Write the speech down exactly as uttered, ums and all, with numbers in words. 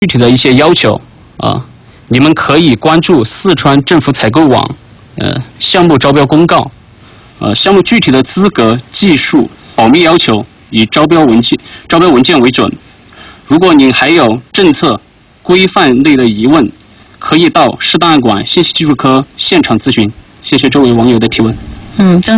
具体的一些要求啊，你们可以关注四川政府采购网，呃，项目招标公告，呃，项目具体的资格、技术、保密要求以招标文件、招标文件为准。如果您还有政策规范类的疑问，可以到市档案馆信息技术科现场咨询。谢谢这位网友的提问。 嗯，郑